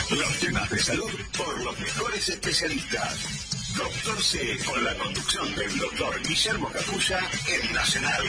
Los temas de salud por los mejores especialistas. Doctor C, con la conducción del doctor Guillermo Capulla en Nacional.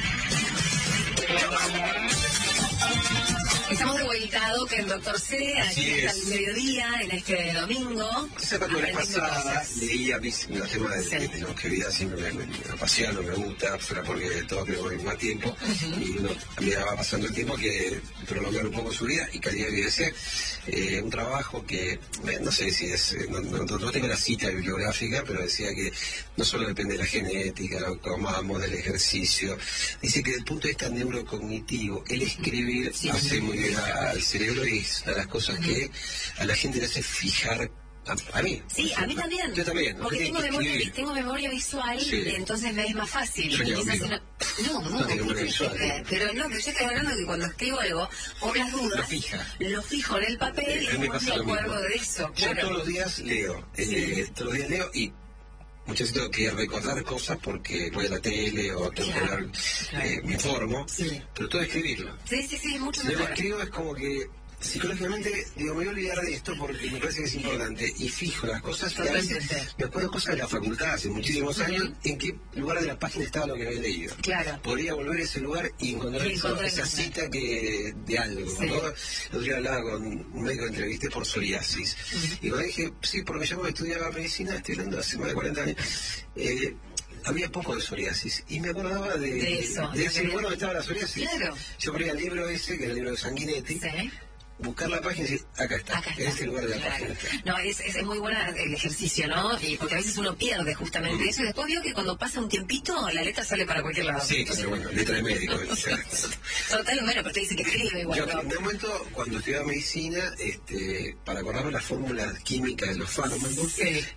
Estamos de vuelta, Doc, en Doctor C, aquí al mediodía, en este domingo. Esa parte pasada leía los temas de longevidad, siempre me apasiona, me gusta, será porque todos queremos el mismo tiempo, y uno también va pasando el tiempo que prolongar un poco su vida y calidad de vida. Un trabajo que, no sé si es, no tengo la cita bibliográfica, pero decía que no solo depende de la genética, lo que comamos, del ejercicio, dice que desde el punto de vista neurocognitivo, el escribir hace muy bien al cerebro y es una de las cosas que a la gente le hace fijar. A mí. Sí, a mí también. Yo también. Porque tengo memoria visual, y entonces me es más fácil. Yo no tengo memoria visual. Pero yo estoy hablando que cuando escribo algo, por las dudas, lo fijo en el papel y después me acuerdo de eso. Yo todos los días leo. Todos los días leo y muchas veces tengo que recordar cosas porque voy a la tele o tengo que hablar, me informo, pero todo escribirlo. Sí, mucho mejor. Si lo escribo es como que psicológicamente digo, me voy a olvidar de esto porque me parece que es importante y fijo las cosas. Y a veces me acuerdo cosas de la facultad hace muchísimos años en qué lugar de la página estaba lo que había leído. Podría volver a ese lugar y encontrar esa cita de algo. El otro día hablaba con un médico que entrevisté por psoriasis y cuando dije, porque yo estudiaba medicina, estoy hablando hace más de 40 años, había poco de psoriasis y me acordaba de ese lugar donde estaba la psoriasis. Yo ponía el libro ese, que era el libro de Sanguinetti, buscar la página y decir, acá está. En este lugar de la página está. No, es muy buena el ejercicio, ¿no? Y porque a veces uno pierde justamente eso y después veo que cuando pasa un tiempito la letra sale para cualquier lado. Sí, pero bueno, letra de médico. Total, bueno, pero te dice que escribe igual. Yo en un momento, cuando estudiaba medicina, para acordarme las fórmulas químicas de los fármacos,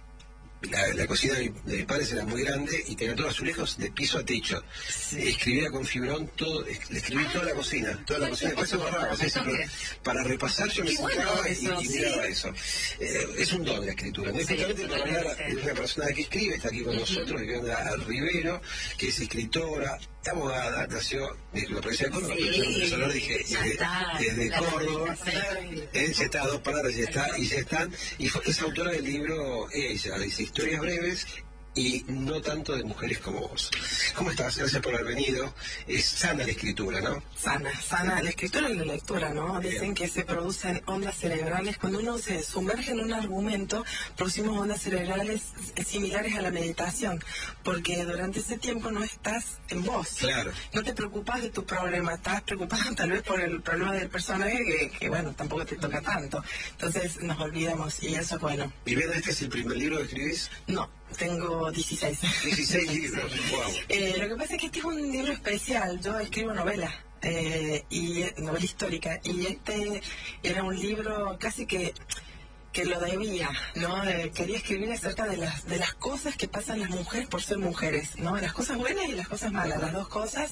la cocina de mis padres era muy grande y tenía todos azulejos de piso a techo. Escribía con fibrón todo, le escribí toda la cocina. Después se borraba. Para repasar yo me sentaba y miraba eso. Es un don la escritura. No es justamente para hablar de una persona que escribe, está aquí con nosotros, Viviana Rivero, que es escritora, abogada, nació de la provincia de Córdoba, pero dije, desde Córdoba, ya está, 2 palabras, ya están, y es autora del libro, ella dice historias breves y no tanto de mujeres como vos. ¿Cómo estás? Gracias por haber venido. Es sana la escritura, ¿no? Sana la escritura y la lectura, ¿no? Dicen que se producen ondas cerebrales. Cuando uno se sumerge en un argumento, producimos ondas cerebrales similares a la meditación, porque durante ese tiempo no estás en vos. No te preocupas de tu problema, estás preocupado tal vez por el problema del personaje que bueno, tampoco te toca tanto. Entonces nos olvidamos y eso es bueno. ¿Y ven, este es el primer libro que escribís? No. Tengo 16. 16 libros, wow. Lo que pasa es que este es un libro especial. Yo escribo novela, y novela histórica, y este era un libro casi que lo debía, ¿no? Quería escribir acerca de las cosas que pasan las mujeres por ser mujeres, ¿no? Las cosas buenas y las cosas malas, las dos cosas.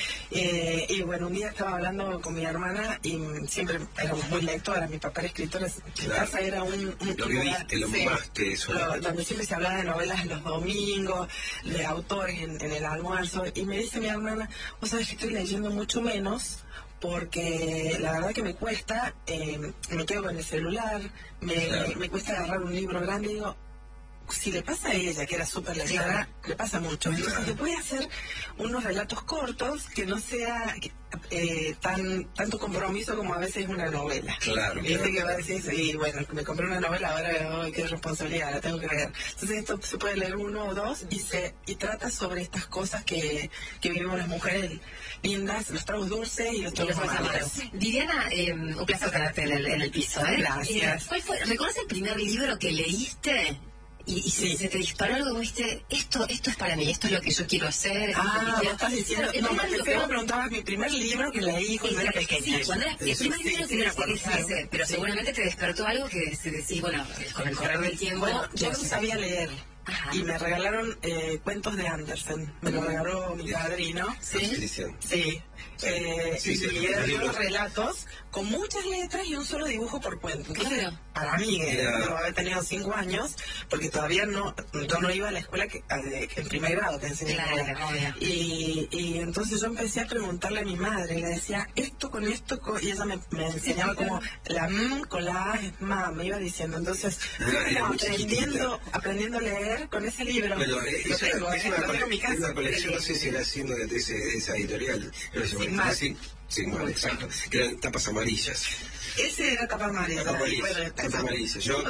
Y bueno, un día estaba hablando con mi hermana y siempre éramos muy lectoras, mi papá era escritor, en casa era un lo viviste, lo mamaste eso. Donde siempre se hablaba de novelas los domingos, de autores en el almuerzo, y me dice mi hermana, vos sabés que estoy leyendo mucho menos, porque la verdad que me cuesta, me quedo con el celular, me cuesta agarrar un libro grande y digo, si le pasa a ella, que era súper lectora, le pasa mucho. Entonces te puede hacer unos relatos cortos que no sea tanto compromiso como a veces una novela. Que va a decir, y bueno, me compré una novela, ahora qué responsabilidad, la tengo que leer. Entonces esto se puede leer 1 o 2 y trata sobre estas cosas que vivimos las mujeres lindas, los tragos dulces y los tragos amargos. Viviana, un placer tenerte en el piso, ¿eh? Gracias. ¿Cuál fue? ¿Recuerdas el primer libro que leíste? Y se te disparó algo, viste, esto es para mí, esto es lo que yo quiero hacer. Estás diciendo, me preguntabas mi primer libro que leí cuando era pequeña. Sí, cuando era el primer libro que leíste, pero seguramente te despertó algo que decís, bueno, con el correr del tiempo. Bueno, yo no sabía leer. y me regalaron cuentos de Andersen. Me lo regaló mi padrino. Sí. Sí. Y eran unos relatos con muchas letras y un solo dibujo por cuento. Entonces, para mí, yo había tenido 5 años, porque todavía yo no iba a la escuela en primer grado, te enseñé. Y entonces yo empecé a preguntarle a mi madre, le decía, esto con esto, y ella me enseñaba como la M con la A es ma, me iba diciendo. Entonces, aprendiendo a leer con ese libro. Bueno, lo tengo en mi casa. Es una colección, no sé si era haciendo de esa editorial. Sigmar, exacto. Que eran tapas amarillas. Ese era tapa amarilla. Tapa amarilla. Yo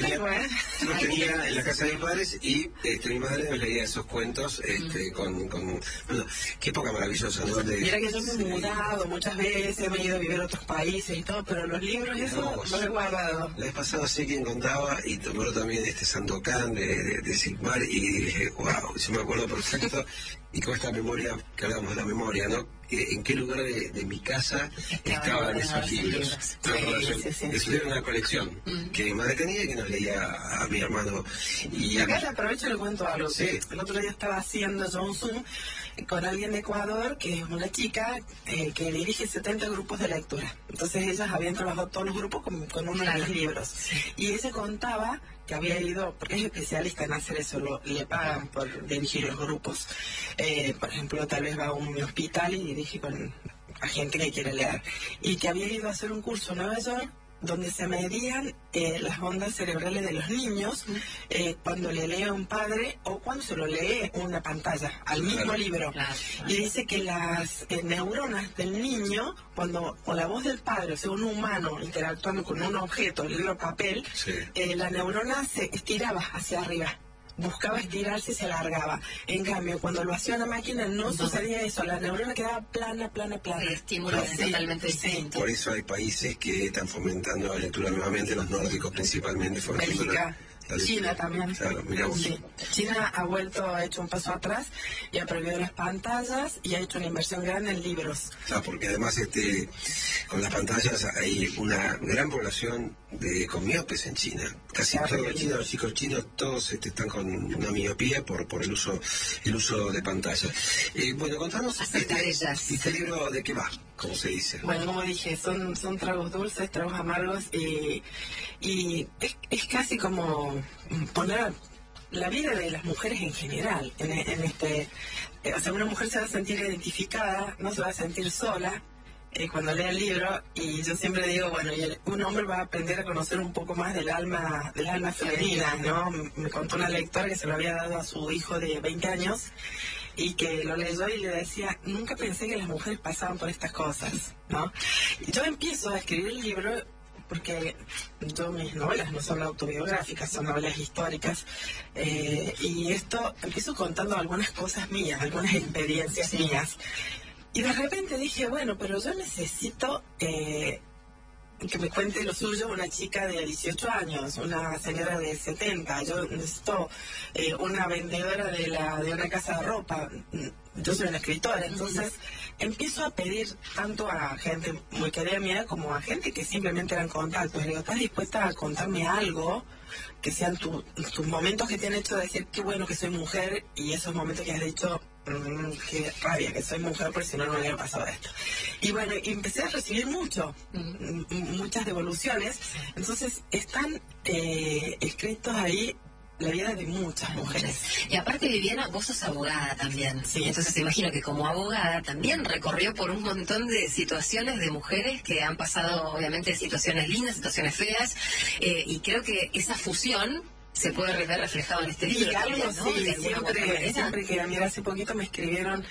tenía en la casa de mis padres y mi madre nos leía esos cuentos bueno, qué época maravillosa, ¿no? Mira que yo me he mudado muchas veces, me he ido a vivir a otros países y todo, pero los libros eso los he guardado. La vez pasada sé quién contaba y tomó también Sandokan de Sigmar y dije, wow, yo me acuerdo perfecto. Y con esta memoria, que hablamos de la memoria, ¿no? ¿En qué lugar de mi casa estaban esos libros? Eso era una colección que mi madre tenía y que nos leía a mi hermano. Y acá aprovecho y le cuento algo. Sí. El otro día estaba haciendo yo un Zoom con alguien de Ecuador, que es una chica que dirige 70 grupos de lectura. Entonces ellas habían trabajado todos los grupos con uno de mis libros. Sí. Y ella contaba que había ido, porque es especialista en hacer eso, le pagan por dirigir los grupos. Por ejemplo, tal vez va a un hospital y dirige a gente que quiere leer. Y que había ido a hacer un curso en Nueva York donde se medían las ondas cerebrales de los niños cuando le lee a un padre o cuando se lo lee una pantalla al mismo libro. Y dice que las neuronas del niño, cuando con la voz del padre, o sea, un humano interactuando con un objeto, el libro papel, la neurona se estiraba hacia arriba. Buscaba estirarse y se alargaba. En cambio, cuando lo hacía una máquina no sucedía eso. La neurona quedaba plana. El estímulo es totalmente distinto. Por eso hay países que están fomentando la lectura nuevamente, los nórdicos principalmente, fomentando China también. Claro, mira vos. Sí. China ha hecho un paso atrás y ha prohibido las pantallas y ha hecho una inversión grande en libros. Claro, porque además con las pantallas hay una gran población con miopes en China. Casi todos los chicos chinos todos están con una miopía por el uso de pantallas. Bueno, contanos este libro de qué va, como se dice. Bueno, como dije, son tragos dulces, tragos amargos y es casi como poner la vida de las mujeres en general o sea, una mujer se va a sentir identificada, no se va a sentir sola cuando lea el libro, y yo siempre digo, bueno, un hombre va a aprender a conocer un poco más del alma femenina, ¿no? Me contó una lectora que se lo había dado a su hijo de 20 años y que lo leyó y le decía, nunca pensé que las mujeres pasaban por estas cosas, ¿no? Y yo empiezo a escribir el libro porque mis novelas no son autobiográficas, son novelas históricas, y empiezo contando algunas cosas mías, algunas experiencias mías, y de repente dije, bueno, pero yo necesito que me cuente lo suyo una chica de 18 años, una señora de 70, yo necesito una vendedora de una casa de ropa, yo soy una escritora, entonces empiezo a pedir tanto a gente muy querida mía como a gente que simplemente eran contactos. Le digo, ¿estás dispuesta a contarme algo que sean tus momentos que te han hecho decir qué bueno que soy mujer, y esos momentos que has dicho qué rabia que soy mujer, porque si no me hubiera pasado esto? Y bueno, y empecé a recibir muchas devoluciones. Entonces están escritos ahí la vida de muchas mujeres. Y aparte, Viviana, vos sos abogada también. Sí. Entonces imagino que como abogada también recorrió por un montón de situaciones de mujeres que han pasado, obviamente, situaciones lindas, situaciones feas, y creo que esa fusión se puede ver reflejado en este libro. Y algo, ¿no? Sí, siempre que a mí hace poquito me escribieron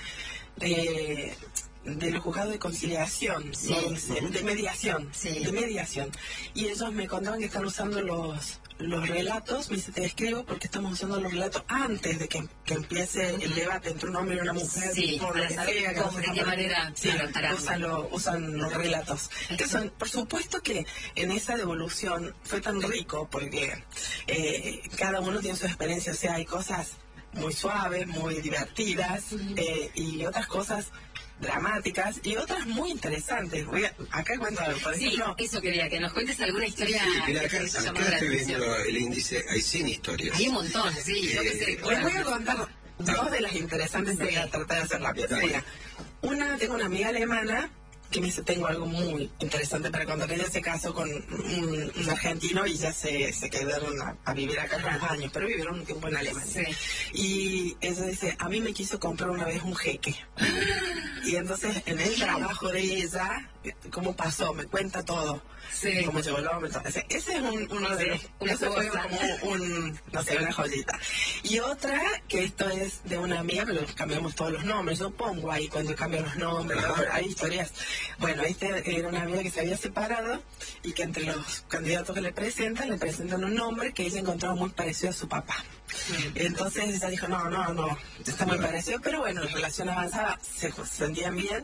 del juzgado de conciliación, de mediación, y ellos me contaban que están usando los relatos. Me dice, te escribo porque estamos usando los relatos antes de que empiece el debate entre un hombre y una mujer, por lo que sea, de qué manera usan los relatos. Entonces, por supuesto que en esa devolución fue tan rico porque cada uno tiene su experiencia, o sea, hay cosas muy suaves, muy divertidas, y otras cosas dramáticas y otras muy interesantes. Acá cuento, por ejemplo... Sí, eso quería, que nos cuentes alguna historia Mira, acá que te haya llamado la estoy atención. viendo el índice, hay 100 historias. Hay un montón, sí, yo qué sé. Les voy a contar dos de las interesantes, voy a tratar de hacer rápido. Mira, tengo una amiga alemana que me dice, tengo algo muy interesante para contar. Ella se casó con un argentino y ya se quedaron a vivir acá unos años, pero vivieron un tiempo en Alemania. Sí. Y ella dice, a mí me quiso comprar una vez un jeque. Y entonces en el trabajo de ella, ¿cómo pasó? Me cuenta todo. Sí. Cómo llegó el hombre. Ese es uno de los... Una Eso fue cosa. como no sé, una joyita. Y otra, que esto es de una amiga, pero cambiamos todos los nombres. Yo pongo ahí cuando cambio los nombres, hay historias. Bueno, era una amiga que se había separado y que entre los candidatos que le presentan un nombre que ella encontraba muy parecido a su papá. Entonces ella dijo, no, está muy parecido, pero bueno, la relación avanzaba, se sentían bien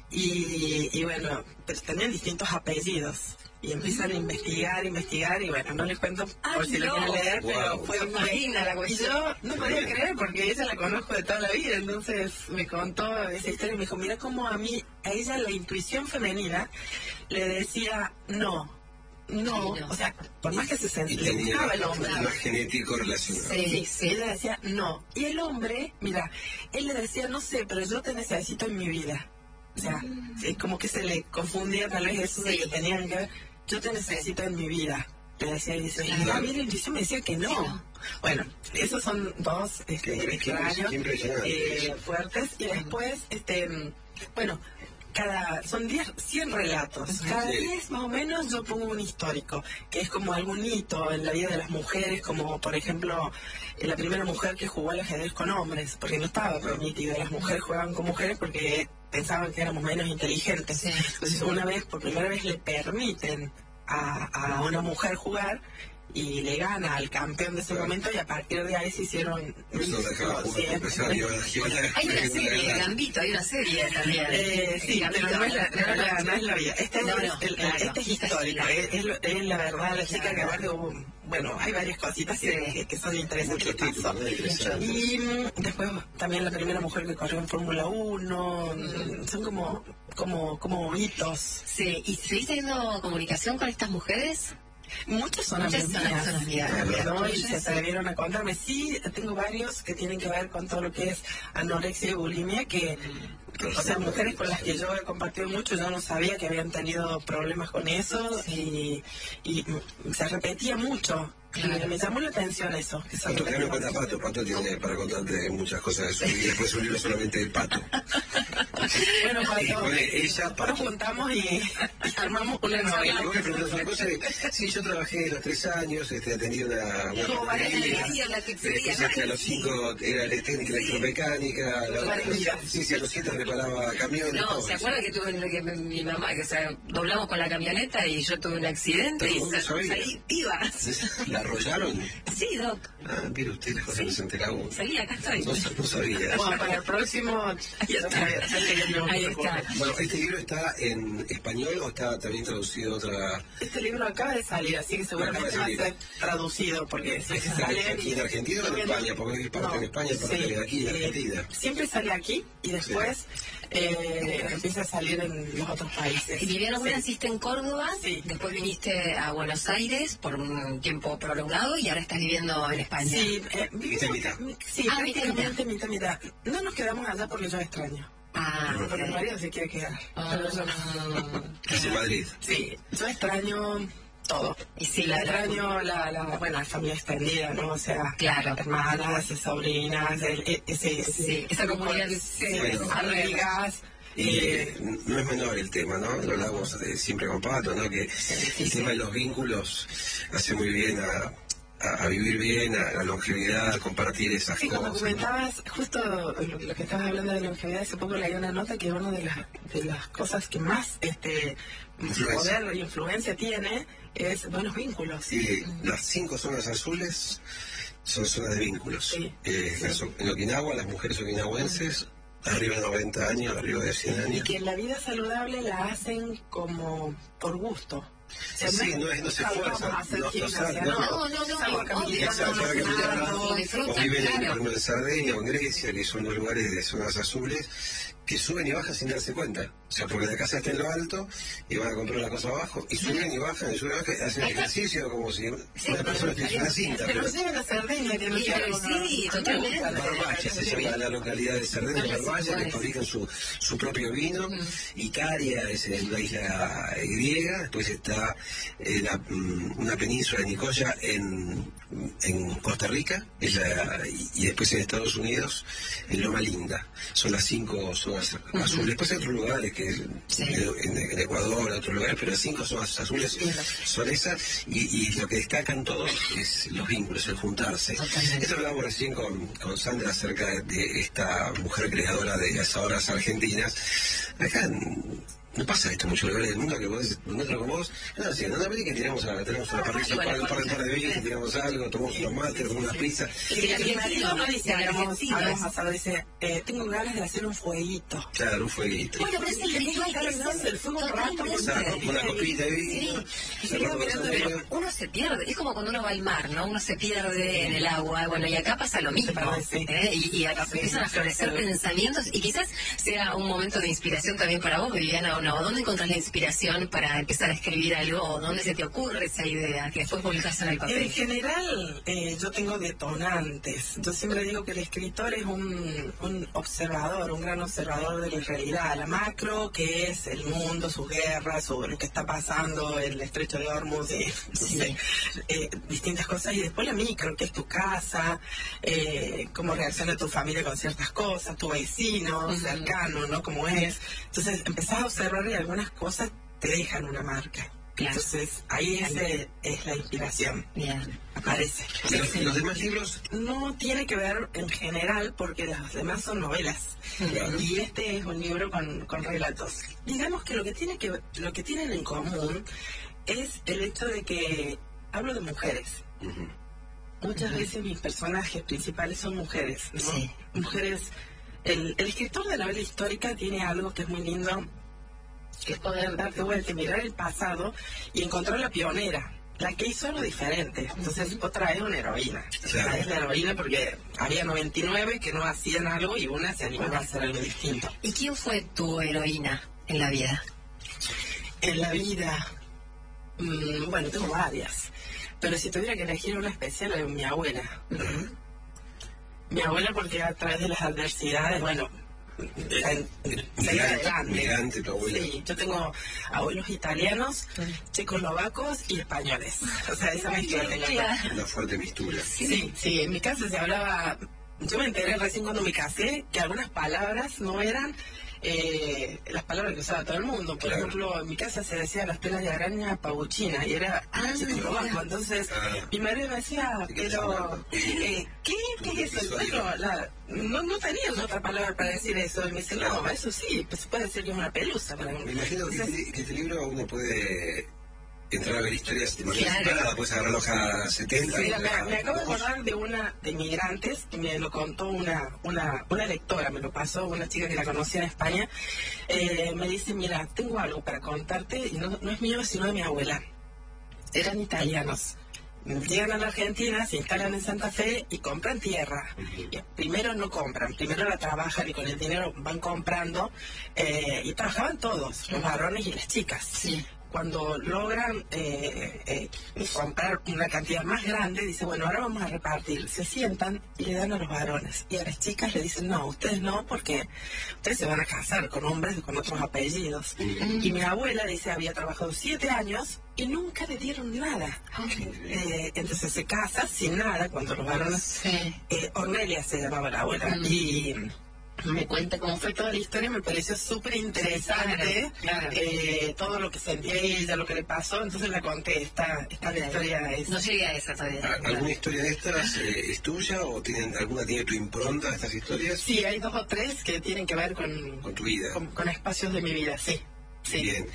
y bueno, pero tenían distintos apellidos. Y empiezan a investigar, y bueno, no les cuento por si lo quieren leer, pero fue imagina la y cuestión. yo no podía creer porque ella la conozco de toda la vida, entonces me contó esa historia y me dijo, mira cómo a ella la intuición femenina le decía no, o sea, por más que Y le tenía gustaba el hombre. más genético relacionado. Sí. Ella decía no. Y el hombre, mira, él le decía, no sé, pero yo te necesito en mi vida. O sea, como que se le confundía tal vez eso de que tenían que ver, yo te necesito en mi vida. Le decía, y dice, y a mí la intuición me decía que no. Bueno, esos son dos extraños, fuertes. Y después, bueno, son 100 relatos. Cada 10 más o menos yo pongo un histórico, que es como algún hito en la vida de las mujeres, como por ejemplo la primera mujer que jugó al ajedrez con hombres, porque no estaba permitido. Las mujeres jugaban con mujeres porque pensaban que éramos menos inteligentes. Sí. Entonces por primera vez le permiten a una mujer jugar y le gana al campeón de ese momento y a partir de ahí se hicieron... Hay una serie, Gambito, hay una serie también. Sí, Gambito, pero no es la vida. Este es histórico, es la verdad, la chica que aparte bueno, hay varias cositas que son interesantes que pasó. Y después también la primera mujer que corrió en Fórmula 1, son como hitos. Sí, ¿y seguís teniendo comunicación con estas mujeres? Muchas son amigas, ¿no? Y se atrevieron a contarme. Sí, tengo varios que tienen que ver con todo lo que es anorexia y bulimia, o sea, mujeres con las que yo he compartido mucho, yo no sabía que habían tenido problemas con eso y se repetía mucho. Claro. Me llamó la atención eso. Pato, que no cuenta Pato. Pato tiene para contarte muchas cosas de su vida. Después un libro solamente de Pato. Bueno, Pato, ella, Pato. nos juntamos y armamos una novela. Vos me preguntás una cosa sí, yo trabajé los 3 años, atendí una a los 5 era técnica electromecánica, a los 7 reparaba camiones. No, ¿se acuerda que mi mamá, que doblamos con la camioneta y yo tuve un accidente y salí viva? ¿La arrollaron? Sí, Doc. Mire usted las cosas que se enteraba uno. Salí, acá estoy. No sabía. Bueno, para el próximo... Ahí está. Bueno, ¿este libro está en español o está también traducido a otra...? Este libro acaba de salir, así que seguramente va a ser traducido, porque si sale... ¿Aquí en Argentina o en España? Porque hay parte en España y parte de aquí, en Argentina. Siempre sale aquí y después empieza a salir en los otros países. Y Viviana, naciste en Córdoba, después viniste a Buenos Aires por un tiempo prolongado y ahora estás viviendo en España. Sí, prácticamente mitad. No nos quedamos allá porque yo extraño. Porque mi marido se quiere quedar. Pero yo no. ¿Es en Madrid? Sí, yo extraño todo. Y sí, extraño la familia extendida, ¿no? O sea, hermanas, sobrinas, esa comunidad, amigas. No es menor el tema, ¿no? Lo hablamos siempre con Pato, ¿no? Que el tema de los vínculos hace muy bien a vivir bien, a la longevidad, a compartir esas cosas. Como comentabas, justo lo que estabas hablando de longevidad, hace poco leí una nota que una de las cosas que más poder e influencia tiene es buenos vínculos. Y las 5 zonas azules son zonas de vínculos. En Okinawa, las mujeres okinawenses, arriba de 90 años, arriba de 100 años. Y que la vida saludable la hacen como por gusto. O sea, no se esfuerzan. O viven en Sardeña o en Grecia, que son los lugares de zonas azules, que suben y bajan sin darse cuenta. O sea, porque la casa está en lo alto y van a comprar la cosa abajo. Y suben y bajan, y suben y bajan, hacen ejercicio como si una persona estuviese en una cinta. Pero llevan a Cerdeña, que no sí, totalmente. Barbaya se llama la localidad de Cerdeña, Barbaya, que fabrican su propio vino. Italia es una isla griega, después está una península de Nicoya en Costa Rica, y después en Estados Unidos, en Loma Linda. Son las 5 zonas azules. Después hay otros lugares, que en Ecuador, otros lugares, pero las 5 zonas azules son esas, y lo que destacan todos es los vínculos, el juntarse. Esto hablábamos recién con Sandra acerca de esta mujer creadora de las horas argentinas. Acá no pasa esto mucho en el mundo, que vos encuentras con vos, en América tenemos una parrilla, un par de vinos, tiramos algo, tomamos unos mates, tomamos unas pizzas. El argentino no dice, hablamos asado, dice, tengo ganas de hacer un fueguito. Claro, un fueguito. Bueno, pero es el fuego rato, una copita de vino. Uno se pierde, es como cuando uno va al mar, ¿no? Uno se pierde en el agua, bueno, y acá pasa lo mismo, y acá empiezan a florecer pensamientos, y quizás sea un momento de inspiración también para vos, Viviana, ¿o no? ¿Dónde encontrás la inspiración para empezar a escribir algo? ¿O dónde se te ocurre esa idea que después publicás en el papel? En general, yo tengo detonantes. Yo siempre digo que el escritor es un observador, un gran observador de la realidad, la macro, que es el mundo, sus guerras, o lo que está pasando, el estrecho de Hormuz, distintas cosas, y después la micro, que es tu casa, cómo reacciona tu familia con ciertas cosas, tu vecino cercano, ¿no? Cómo es. Entonces empezás a observar y algunas cosas te dejan una marca. Claro. Entonces ahí es la inspiración. Aparece. ¿Los demás libros? No tiene que ver en general, porque los demás son novelas. Claro. Y este es un libro con relatos. Digamos que lo que tienen en común es el hecho de que hablo de mujeres. Muchas veces mis personajes principales son mujeres, ¿no? Sí. Mujeres. El escritor de novela histórica tiene algo que es muy lindo, que es poder darte vuelta y mirar el pasado y encontrar la pionera, la que hizo algo diferente. Entonces vos traes una heroína. Claro. Traes la heroína porque había 99 que no hacían algo y una se animaba a hacer algo distinto. ¿Y quién fue tu heroína en la vida? En la vida, bueno, tengo varias. Pero si tuviera que elegir una especial, es mi abuela. Mi abuela, porque a través de las adversidades, bueno, migrante tu abuela. Sí, yo tengo abuelos italianos, checoslovacos y españoles. O sea, esa mezcla tengo. Una fuerte mistura. Sí, en mi casa se hablaba, yo me enteré recién cuando me casé, que algunas palabras no eran las palabras que usaba todo el mundo. Por ejemplo, en mi casa se decía las telas de araña pabuchina y era checoslovaco. Entonces mi madre me decía, pero ¿qué es eso? No tenían otra palabra para decir eso. Y me dice, no, eso sí, pues puede ser que es una pelusa. Me imagino que este libro uno puede entrar a ver historias de manera separada, puedes agarrar la hoja 70. Sí, me acabo de acordar de una de Migrantes, que me lo contó una lectora, me lo pasó una chica que la conocía en España. Me dice, mira, tengo algo para contarte, y no es mío, sino de mi abuela. Eran italianos. Llegan a la Argentina, se instalan en Santa Fe y compran tierra. Primero no compran, primero la trabajan y con el dinero van comprando, y trabajaban todos, los varones y las chicas. Sí. Cuando logran comprar una cantidad más grande, dice, bueno, ahora vamos a repartir. Se sientan y le dan a los varones. Y a las chicas le dicen, no, ustedes no, porque ustedes se van a casar con hombres con otros apellidos. Y mi abuela, dice, había trabajado 7 años y nunca le dieron nada. Entonces se casa sin nada cuando los varones... Ornelia se llamaba la abuela. Y... me cuenta cómo fue toda la historia, me pareció súper interesante. Claro. Todo lo que sentía ella, lo que le pasó, entonces la conté. Esta historia es... No llegué a esa todavía. ¿Alguna historia de estas es tuya o alguna tiene tu impronta, estas historias? Sí, hay 2 o 3 que tienen que ver con tu vida. Con espacios de mi vida, sí. Bien.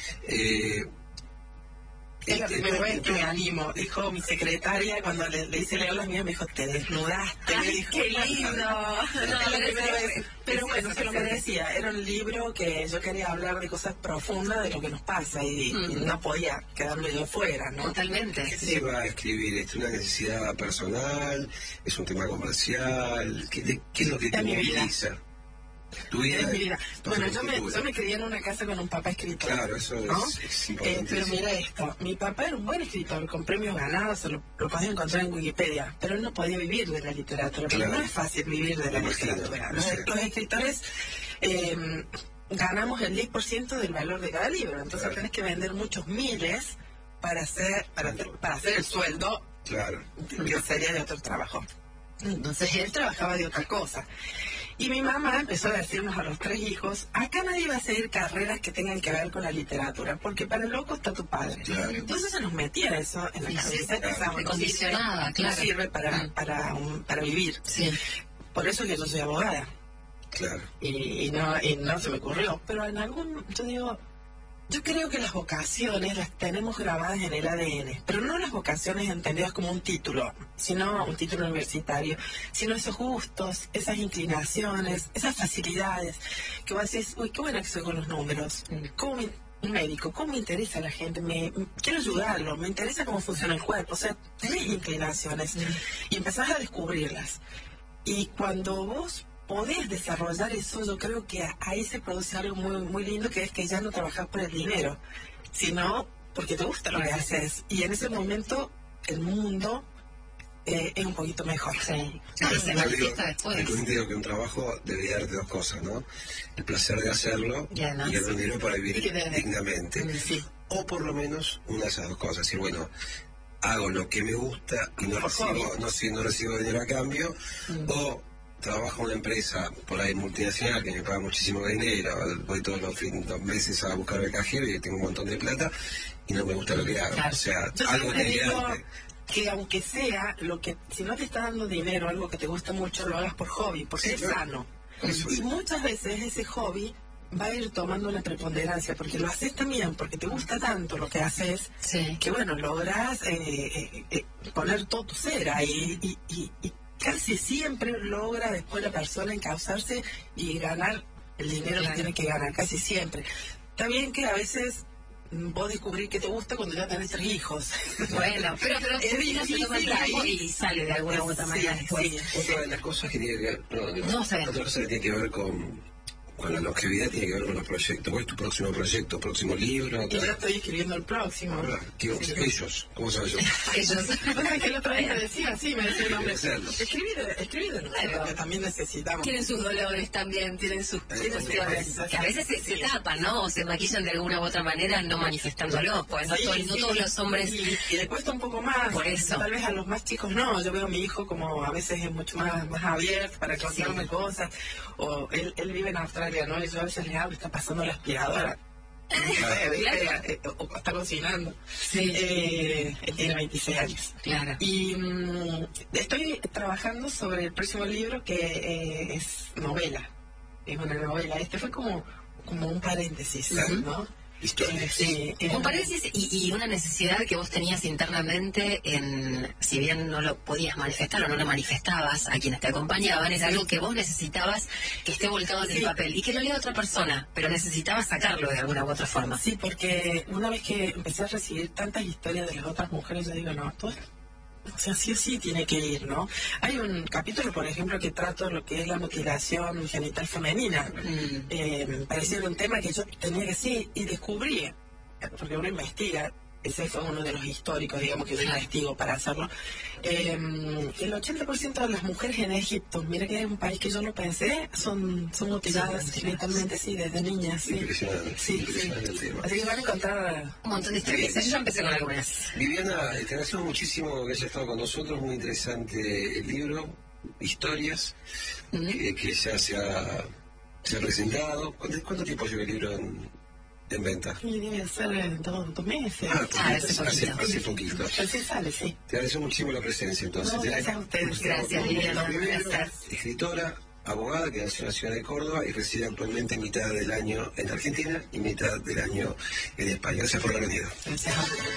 Es la primera vez que me animo, dijo mi secretaria, cuando le hice leer las mías, me dijo, te desnudaste. Ay, me dijo, ¡qué lindo! Es la primera vez. Pero bueno, se lo merecía. Era un libro que yo quería hablar de cosas profundas de lo que nos pasa y no podía quedarme yo fuera, ¿no? Totalmente. ¿Qué se va a escribir? ¿Es una necesidad personal? ¿Es un tema comercial? ¿Qué es lo que te moviliza? Tu vida. Es mi vida. Bueno, yo me crié en una casa con un papá escritor. Claro, eso ¿no? es importante. Pero mira esto, mi papá era un buen escritor, con premios ganados, lo podés encontrar en Wikipedia, pero él no podía vivir de la literatura, porque no es fácil vivir de la literatura. Los escritores ganamos el 10% del valor de cada libro, entonces tenés que vender muchos miles para hacer el sueldo, que sería de otro trabajo. Entonces él trabajaba de otra cosa. Y mi mamá empezó a decirnos a los 3 hijos, acá nadie va a seguir carreras que tengan que ver con la literatura, porque para el loco está tu padre. Claro. Entonces se nos metía eso en la cabeza. Te condicionaba, claro. No sirve para vivir. Sí. Por eso que yo soy abogada. Claro. Y no se me ocurrió. Pero yo creo que las vocaciones las tenemos grabadas en el ADN, pero no las vocaciones entendidas como un título, sino un título universitario, sino esos gustos, esas inclinaciones, esas facilidades, que vos decís, uy, qué buena que soy con los números, un médico, cómo me interesa a la gente, quiero ayudarlo, me interesa cómo funciona el cuerpo, o sea, tenés inclinaciones, y empezás a descubrirlas. Y cuando vos podés desarrollar eso, yo creo que ahí se produce algo muy, muy lindo, que es que ya no trabajás por el dinero, sino porque te gusta lo que haces. Y en ese momento el mundo es un poquito mejor. Sí. Se manifiesta después. Yo digo que un trabajo debería darte 2 cosas, ¿no? El placer de hacerlo y el dinero para vivir dignamente. Sí. O por lo menos una de esas 2 cosas. Decir, bueno, hago lo que me gusta y no recibo dinero a cambio, o trabajo en una empresa por ahí multinacional que me paga muchísimo dinero, voy todos los meses a buscar el cajero y tengo un montón de plata y no me gusta lo que hago. Claro. O sea, yo algo que aunque sea si no te está dando dinero, algo que te gusta mucho, lo hagas por hobby, porque es sano. Y muchas veces ese hobby va a ir tomando una preponderancia, porque lo haces también, porque te gusta tanto lo que haces, que bueno, logras poner todo tu ser ahí y casi siempre logra después la persona encauzarse y ganar el dinero que tiene que ganar, casi siempre. Está bien que a veces vos descubrís que te gusta cuando ya tenés 3 hijos. Bueno, pero es difícil y sale de alguna u otra manera después. Otra de las cosas que tiene que ver, otra cosa que tiene que ver con la longevidad tiene que ver con los proyectos. ¿Cuál es tu próximo proyecto, próximo libro? Y yo estoy escribiendo el próximo. Ellos, ¿cómo sabes yo? Ellos. Que el otro día me decía el nombre. Escribir de nuevo, que también necesitamos. Tienen sus dolores también, tienen sus cuestiones. Que a veces se tapan, ¿no? O se maquillan de alguna u otra manera no manifestándolo. Pues no todos los hombres. Y le cuesta un poco más. Por eso. Tal vez a los más chicos no. Yo veo a mi hijo como a veces es mucho más abierto para contarme cosas. O él vive en Australia, ¿no? Y yo a veces le hablo, está pasando la aspiradora. O está cocinando. Él tiene 26 años. Claro. Y estoy trabajando sobre el próximo libro, que es novela. Es una novela. Este fue como un paréntesis, ¿no? Un paréntesis y una necesidad que vos tenías internamente, si bien no lo podías manifestar o no lo manifestabas a quienes te acompañaban, es algo que vos necesitabas que esté volcado en el papel y que lo lea otra persona, pero necesitabas sacarlo de alguna u otra forma. Sí, porque una vez que empecé a recibir tantas historias de las otras mujeres, yo digo, no, o sea, sí o sí tiene que ir, ¿no? Hay un capítulo, por ejemplo, que trato lo que es la mutilación genital femenina. Me pareció un tema que yo tenía que sí, y descubrí, porque uno investiga, ese fue uno de los históricos, digamos, que yo investigo para hacerlo. El 80% de las mujeres en Egipto, mira que es un país que yo no pensé, son mutiladas genitalmente, desde niñas. Impresionante. Sí. Así que van a encontrar un montón de historias. Yo ya empecé con algunas. Viviana, te agradecemos muchísimo que hayas estado con nosotros, muy interesante el libro, historias, que ya se ha presentado. ¿Cuánto tiempo lleva el libro en venta? Y debe ser 2 meses. Hace poquito. Así sale, sí. Te agradecemos muchísimo la presencia, entonces. No, gracias a ustedes. Gracias, Viviana. Escritora, abogada, que nació en la ciudad de Córdoba y reside actualmente mitad del año en Argentina y mitad del año en España. Gracias por haber venido. Gracias.